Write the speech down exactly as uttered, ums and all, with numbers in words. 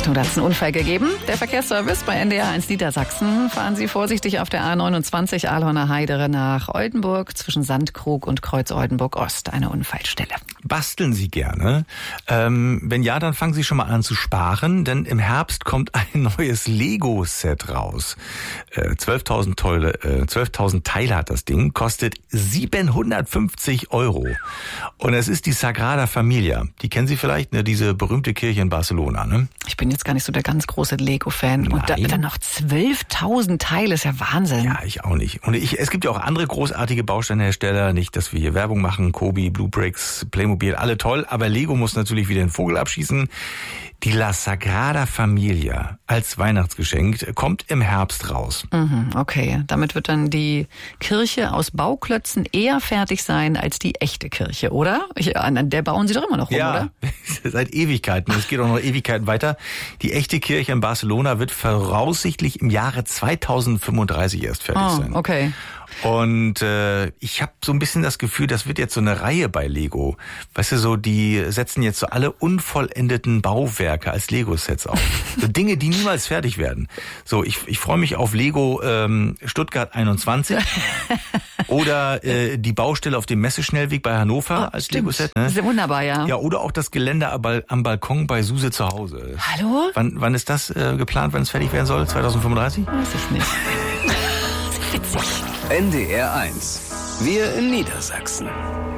Achtung, da hat es einen Unfall gegeben. Der Verkehrsservice bei N D R eins Niedersachsen. Fahren Sie vorsichtig auf der A neunundzwanzig Ahlhorner Heide nach Oldenburg zwischen Sandkrug und Kreuz Oldenburg Ost. Eine Unfallstelle. Basteln Sie gerne? Ähm, wenn ja, dann fangen Sie schon mal an zu sparen, denn im Herbst kommt ein neues Lego-Set raus. Äh, zwölftausend Teile, äh, zwölftausend Teile hat das Ding, kostet siebenhundertfünfzig Euro. Und es ist die Sagrada Familia. Die kennen Sie vielleicht, ne? Diese berühmte Kirche in Barcelona, ne? Ich bin jetzt gar nicht so der ganz große Lego-Fan. Und da, dann noch zwölftausend Teile, ist ja Wahnsinn. Ja, ich auch nicht. Und ich, es gibt ja auch andere großartige Bausteinhersteller. Nicht, dass wir hier Werbung machen. Kobi, Blue Bricks, Playmobil, alle toll. Aber Lego muss natürlich wieder den Vogel abschießen. Die La Sagrada Familia als Weihnachtsgeschenk kommt im Herbst raus. Mhm, okay, damit wird dann die Kirche aus Bauklötzen eher fertig sein als die echte Kirche, oder? Ich, an der bauen Sie doch immer noch rum, ja, oder? Ja, seit Ewigkeiten. Es geht auch noch Ewigkeiten weiter. Die echte Kirche in Barcelona wird voraussichtlich im Jahre zweitausendfünfunddreißig erst fertig oh, sein. Okay. Und äh, ich habe so ein bisschen das Gefühl, das wird jetzt so eine Reihe bei Lego. Weißt du, so die setzen jetzt so alle unvollendeten Bauwerke als Lego-Sets auf. So Dinge, die niemals fertig werden. So, ich, ich freue mich auf Lego ähm, Stuttgart einundzwanzig oder äh, die Baustelle auf dem Messeschnellweg bei Hannover oh, als stimmt. Lego-Set. Ne? Das ist ja wunderbar, ja. Ja, oder auch das Gelände am Balkon bei Suse zu Hause. Hallo? Wann, wann ist das äh, geplant, wenn es fertig werden soll? zweitausendfünfunddreißig? Weiß ich nicht. Witzig. N D R eins. Wir in Niedersachsen.